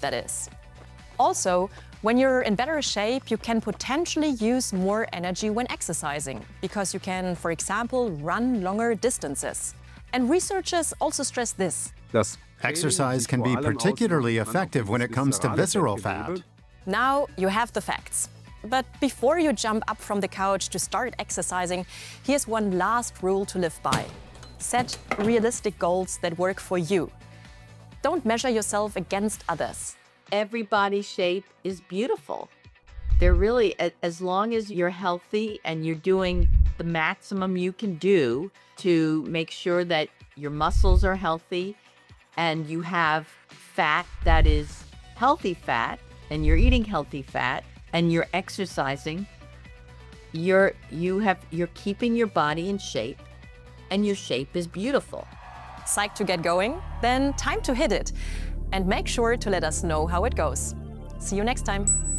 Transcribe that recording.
that is. Also, when you're in better shape, you can potentially use more energy when exercising, because you can, for example, run longer distances. And researchers also stress this. Exercise can be particularly effective when it comes to visceral fat. Now you have the facts. But before you jump up from the couch to start exercising, here's one last rule to live by. Set realistic goals that work for you. Don't measure yourself against others. Every body shape is beautiful. They're really, as long as you're healthy and you're doing the maximum you can do to make sure that your muscles are healthy and you have fat that is healthy fat and you're eating healthy fat and you're exercising, you're keeping your body in shape and your shape is beautiful. Psyched to get going? Then time to hit it. And make sure to let us know how it goes. See you next time.